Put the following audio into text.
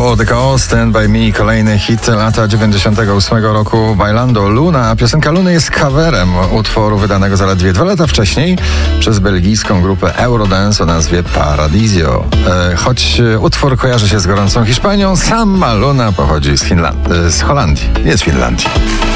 for the Cause, Stand By Me, kolejny hit lata 98 roku Bailando Luna. Piosenka Luny jest coverem utworu wydanego zaledwie 2 lata wcześniej przez belgijską grupę Eurodance o nazwie Paradisio. Choć utwór kojarzy się z gorącą Hiszpanią, sama Luna pochodzi z Holandii, jest z Finlandii.